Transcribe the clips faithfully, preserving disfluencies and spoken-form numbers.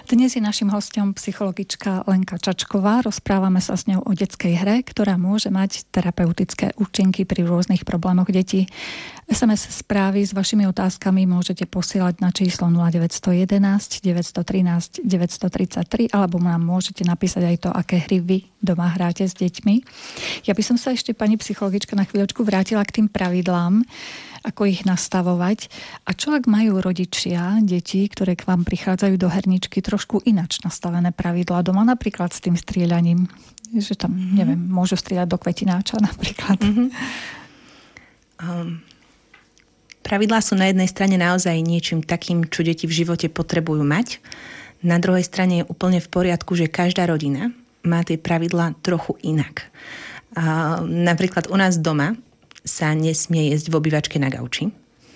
Dnes je našim hosťom psychologička Lenka Čačková. Rozprávame sa s ňou o detskej hre, ktorá môže mať terapeutické účinky pri rôznych problémoch detí. es em es správy s vašimi otázkami môžete posielať na číslo nula deväť jedna jedna, deväť jedna tri, deväť tri tri alebo nám môžete napísať aj to, aké hry vy doma hráte s deťmi. Ja by som sa ešte, pani psychologička, na chvíľočku vrátila k tým pravidlám, ako ich nastavovať. A čo ak majú rodičia detí, ktoré k vám prichádzajú do herničky, trošku ináč nastavené pravidlá doma, napríklad s tým strieľaním, že tam, mm-hmm. neviem, môžu strieľať do kvetináča napríklad. Mm-hmm. Um, pravidlá sú na jednej strane naozaj niečím takým, čo deti v živote potrebujú mať. Na druhej strane je úplne v poriadku, že každá rodina má tie pravidlá trochu inak. Uh, napríklad u nás doma sa nesmie jesť v obývačke na gauči.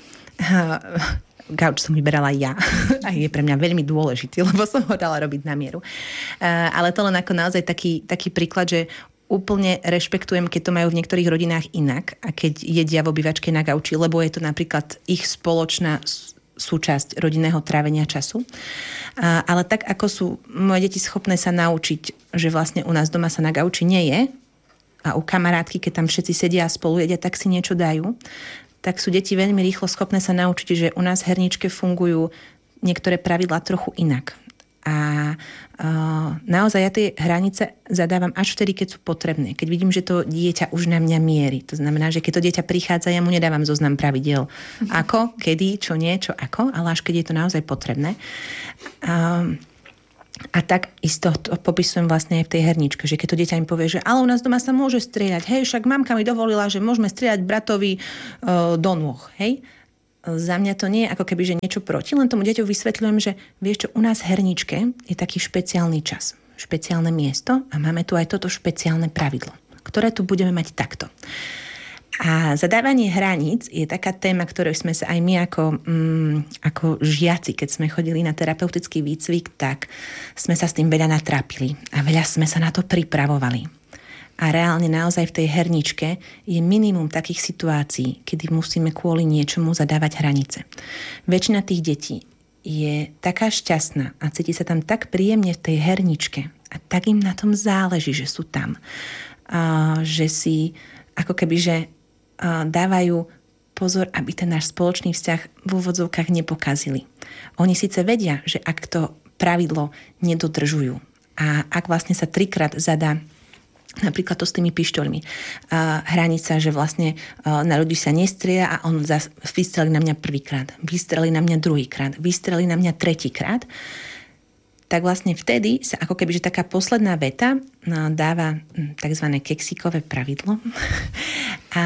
Gauč som vyberala ja a je pre mňa veľmi dôležitý, lebo som ho dala robiť na mieru. Ale to len ako naozaj taký, taký príklad, že úplne rešpektujem, keď to majú v niektorých rodinách inak a keď jedia v obývačke na gauči, lebo je to napríklad ich spoločná súčasť rodinného trávenia času. Ale tak, ako sú moje deti schopné sa naučiť, že vlastne u nás doma sa na gauči nie je, a u kamarátky, keď tam všetci sedia a spolu jedia, tak si niečo dajú, tak sú deti veľmi rýchlo schopné sa naučiť, že u nás v herničke fungujú niektoré pravidlá trochu inak. A uh, naozaj ja tie hranice zadávam až vtedy, keď sú potrebné. Keď vidím, že to dieťa už na mňa mierí. To znamená, že keď to dieťa prichádza, ja mu nedávam zoznam pravidiel. Ako, kedy, čo nie, čo ako, ale až keď je to naozaj potrebné. Um, A tak isto to popisujem vlastne aj v tej herničke, že keď to dieťa mi povie, že ale u nás doma sa môže strieľať, hej, však mamka mi dovolila, že môžeme strieľať bratovi e, do nôh, hej. Za mňa to nie je ako keby, že niečo proti, len tomu dieťu vysvetľujem, že vieš čo, u nás v herničke je taký špeciálny čas, špeciálne miesto a máme tu aj toto špeciálne pravidlo, ktoré tu budeme mať takto. A zadávanie hraníc je taká téma, ktorej sme sa aj my ako, mm, ako žiaci, keď sme chodili na terapeutický výcvik, tak sme sa s tým veľa natrápili a veľa sme sa na to pripravovali. A reálne naozaj v tej herničke je minimum takých situácií, kedy musíme kvôli niečomu zadávať hranice. Väčšina tých detí je taká šťastná a cíti sa tam tak príjemne v tej herničke a tak im na tom záleží, že sú tam. A že si ako keby, že dávajú pozor, aby ten náš spoločný vzťah v úvodzovkách nepokazili. Oni síce vedia, že ak to pravidlo nedodržujú a ak vlastne sa trikrát zadá napríklad to s tými pištoľmi. Uh, hranica, že vlastne uh, na ľudí sa nestrie a on zas vystrelí na mňa prvýkrát, vystrelí na mňa druhýkrát, vystrelí na mňa tretíkrát, tak vlastne vtedy sa ako keby, že taká posledná veta dáva tzv. Keksíkové pravidlo, a,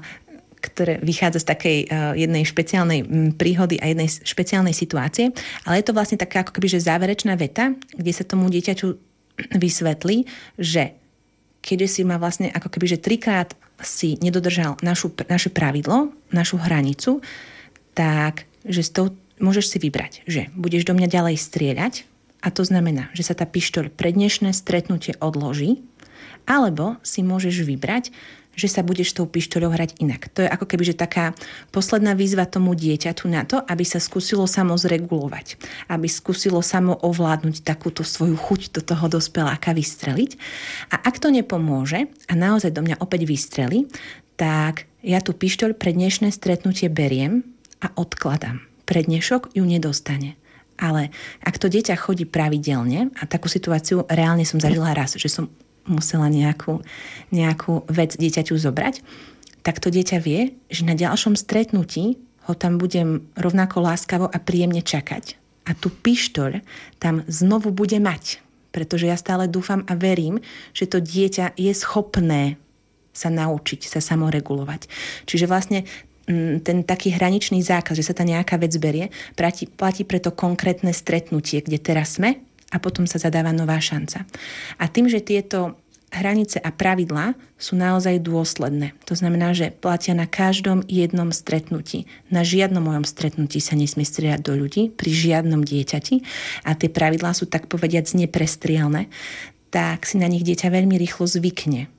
ktoré vychádza z takej uh, jednej špeciálnej príhody a jednej špeciálnej situácie, ale je to vlastne taká ako keby, že záverečná veta, kde sa tomu dieťaťu vysvetlí, že keďže si ma vlastne ako keby, že trikrát si nedodržal našu, naše pravidlo, našu hranicu, tak, že s tou môžeš si vybrať, že budeš do mňa ďalej strieľať. A to znamená, že sa tá pištoľ pre dnešné stretnutie odloží, alebo si môžeš vybrať, že sa budeš s tou pištoľou hrať inak. To je ako keby, že taká posledná výzva tomu dieťaťu na to, aby sa skúsilo samo zregulovať, aby skúsilo samo ovládnuť takúto svoju chuť do toho dospeláka vystreliť. A ak to nepomôže a naozaj do mňa opäť vystrelí, tak ja tú pištoľ pre dnešné stretnutie beriem a odkladám. Pre dnešok ju nedostane. Ale ak to dieťa chodí pravidelne, a takú situáciu reálne som zažila raz, že som musela nejakú, nejakú vec dieťaťu zobrať, tak to dieťa vie, že na ďalšom stretnutí ho tam budem rovnako láskavo a príjemne čakať. A tú pištoľ tam znovu bude mať, pretože ja stále dúfam a verím, že to dieťa je schopné sa naučiť sa samoregulovať. Čiže vlastne ten taký hraničný zákaz, že sa tá nejaká vec berie, platí, platí pre to konkrétne stretnutie, kde teraz sme a potom sa zadáva nová šanca. A tým, že tieto hranice a pravidlá sú naozaj dôsledné. To znamená, že platia na každom jednom stretnutí. Na žiadnom mojom stretnutí sa nesmie strieľať do ľudí, pri žiadnom dieťati a tie pravidlá sú tak povediac neprestrielne, tak si na nich dieťa veľmi rýchlo zvykne.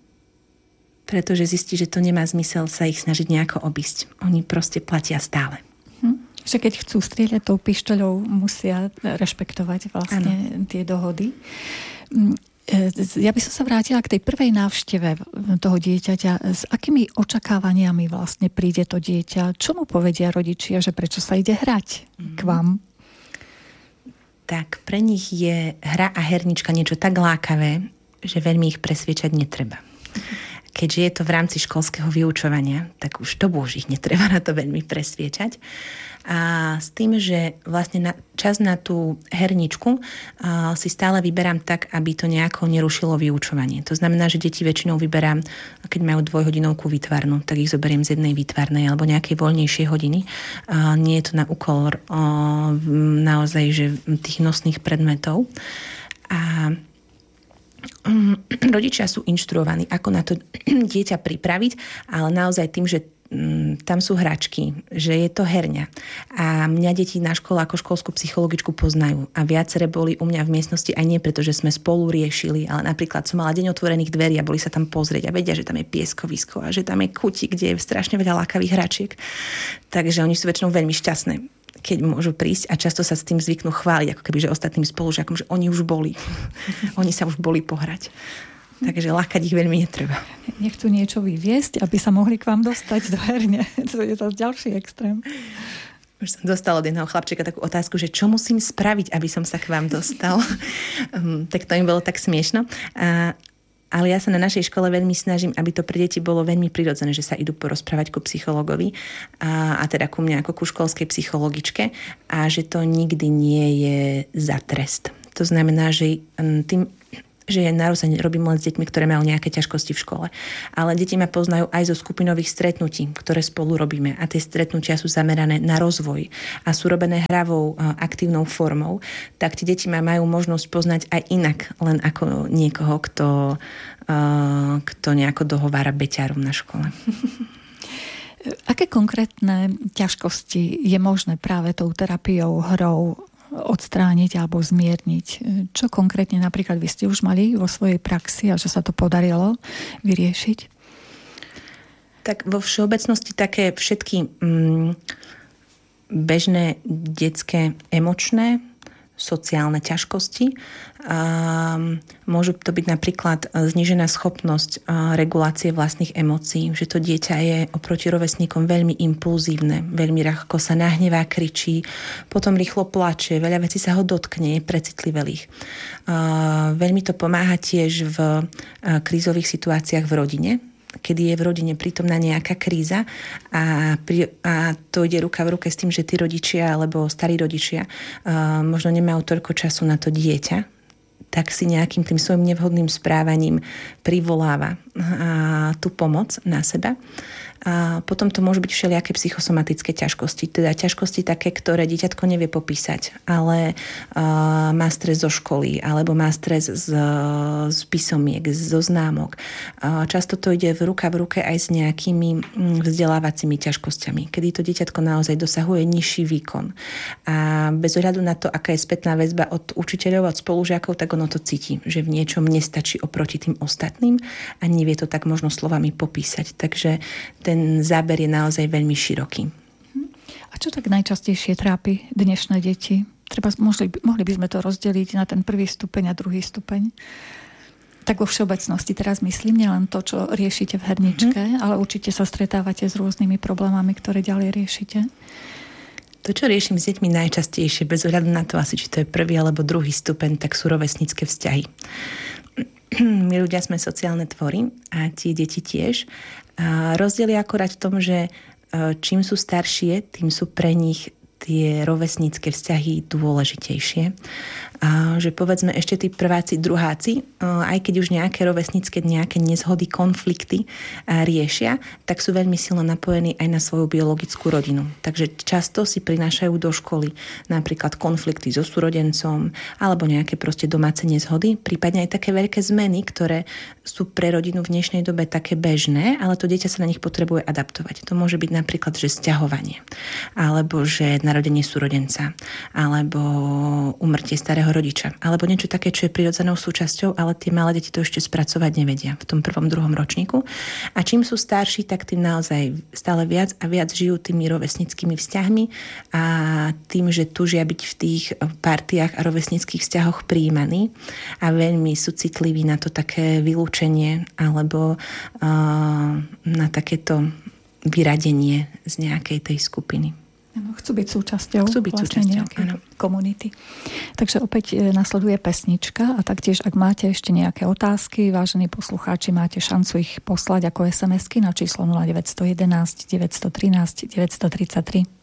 Pretože zistí, že to nemá zmysel sa ich snažiť nejako obísť. Oni proste platia stále. Hm. Že keď chcú strieľať tou pištoľou, musia rešpektovať vlastne ano. Tie dohody. Ja by som sa vrátila k tej prvej návšteve toho dieťaťa. S akými očakávaniami vlastne príde to dieťa? Čo mu povedia rodičia, že prečo sa ide hrať mm. k vám? Tak pre nich je hra a hernička niečo tak lákavé, že veľmi ich presviečať netreba. Keďže je to v rámci školského vyučovania, tak už to bož ich netreba na to veľmi presviečať. A s tým, že vlastne na, čas na tú herničku a, si stále vyberám tak, aby to nejako nerušilo vyučovanie. To znamená, že deti väčšinou vyberám, keď majú dvojhodinovku výtvarnú, tak ich zoberiem z jednej výtvarnej alebo nejakej voľnejšej hodiny. A, nie je to na úkor a, naozaj že tých nosných predmetov. A um, rodičia sú inštruovaní, ako na to dieťa pripraviť, ale naozaj tým, že tam sú hračky, že je to herňa. A mňa deti na škole ako školskú psychologičku poznajú. A viaceré boli u mňa v miestnosti aj nie preto, že sme spolu riešili, ale napríklad som mala deň otvorených dverí a boli sa tam pozrieť a vedia, že tam je pieskovisko a že tam je kutík, kde je strašne veľa lákavých hračiek. Takže oni sú väčšinou veľmi šťastné, keď môžu prísť a často sa s tým zvyknú chváliť, ako keby, že ostatným spolužiakom, že oni už boli. Oni sa už boli pohrať. Takže lákať ich veľmi netreba. Nechcú niečo vyviesť, aby sa mohli k vám dostať do herne. To je zase ďalší extrém. Už som dostala od jedného chlapčeka takú otázku, že čo musím spraviť, aby som sa k vám dostal. um, tak to im bolo tak smiešno. Uh, ale ja sa na našej škole veľmi snažím, aby to pre deti bolo veľmi prirodzené, že sa idú porozprávať ku psychologovi a, a teda ku mne ako ku školskej psychologičke a že to nikdy nie je za trest. To znamená, že tým že ja naozaj robím len s deťmi, ktoré majú nejaké ťažkosti v škole. Ale deti ma poznajú aj zo skupinových stretnutí, ktoré spolu robíme. A tie stretnutia sú zamerané na rozvoj a sú robené hravou, aktívnou formou. Tak tie deti ma majú možnosť poznať aj inak, len ako niekoho, kto, kto nejako dohovára beťárom na škole. Aké konkrétne ťažkosti je možné práve tou terapiou, hrou odstrániť alebo zmierniť? Čo konkrétne napríklad vy ste už mali vo svojej praxi a že sa to podarilo vyriešiť? Tak vo všeobecnosti také všetky mm, bežné detské emočné sociálne ťažkosti. Um, môžu to byť napríklad znížená schopnosť uh, regulácie vlastných emócií, že to dieťa je oproti rovesníkom veľmi impulzívne, veľmi ľahko sa nahnevá, kričí, potom rýchlo plače, veľa vecí sa ho dotkne, je precitlivelých. Uh, veľmi to pomáha tiež v uh, krízových situáciách v rodine, kedy je v rodine prítomná nejaká kríza a, pri, a to ide ruka v ruke s tým, že tí rodičia alebo starí rodičia uh, možno nemajú toľko času na to dieťa, tak si nejakým tým svojim nevhodným správaním privoláva uh, tú pomoc na seba. A potom to môžu byť všelijaké psychosomatické ťažkosti, teda ťažkosti také, ktoré dieťatko nevie popísať, ale uh, má stres zo školy, alebo má stres z, z písomiek, zo známok. Uh, často to ide v ruka v ruke aj s nejakými vzdelávacími ťažkosťami, kedy to dieťatko naozaj dosahuje nižší výkon. A bez ohľadu na to, aká je spätná väzba od učiteľov, od spolužiakov, tak ono to cíti, že v niečom nestačí oproti tým ostatným a nevie to tak možno slovami popísať. Takže ten záber je naozaj veľmi široký. A čo tak najčastejšie trápi dnešné deti? Treba, mohli, mohli by sme to rozdeliť na ten prvý stupeň a druhý stupeň. Tak vo všeobecnosti teraz myslím, nielen to, čo riešite v herničke, mm-hmm. ale určite sa stretávate s rôznymi problémami, ktoré ďalej riešite. To, čo riešim s deťmi najčastejšie, bez ohľadu na to asi, či to je prvý alebo druhý stupeň, tak sú rovesnícke vzťahy. My ľudia sme sociálne tvory a tie deti tiež. A rozdiel je akorát v tom, že čím sú staršie, tým sú pre nich tie rovesnícke vzťahy dôležitejšie. A že povedzme ešte tí prváci, druháci, aj keď už nejaké rovesnícke nejaké nezhody, konflikty riešia, tak sú veľmi silno napojení aj na svoju biologickú rodinu. Takže často si prinášajú do školy napríklad konflikty so súrodencom alebo nejaké proste domáce nezhody, prípadne aj také veľké zmeny, ktoré sú pre rodinu v dnešnej dobe také bežné, ale to dieťa sa na nich potrebuje adaptovať. To môže byť napríklad, že sťahovanie, alebo že narodenie súrodenca, alebo úmrtie starého toho rodiča. Alebo niečo také, čo je prirodzenou súčasťou, ale tie malé deti to ešte spracovať nevedia v tom prvom, druhom ročníku. A čím sú starší, tak tým naozaj stále viac a viac žijú tými rovesnickými vzťahmi a tým, že túžia byť v tých partiách a rovesnických vzťahoch prijímaní a veľmi sú citliví na to také vylúčenie alebo uh, na takéto vyradenie z nejakej tej skupiny. Ano, chcú byť súčasťou, chcú byť vlastne súčasťou nejakej áno. komunity. Takže opäť nasleduje pesnička a taktiež, ak máte ešte nejaké otázky, vážení poslucháči, máte šancu ich poslať ako es em esky na číslo nula deväť jedna jedna, deväť jedna tri, deväť tri tri.